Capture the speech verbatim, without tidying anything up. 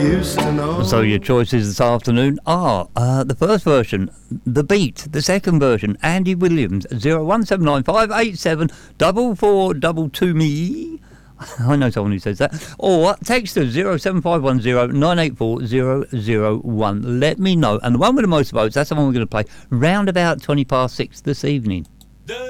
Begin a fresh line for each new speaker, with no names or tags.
Used to know.
So your choices this afternoon are uh, the first version, The Beat. The second version, Andy Williams, zero one seven nine five eight seven four four two two me. I know someone who says that. Or text us zero seven five one zero nine eight four zero zero one. Let me know. And the one with the most votes, that's the one we're going to play round about twenty past six this evening.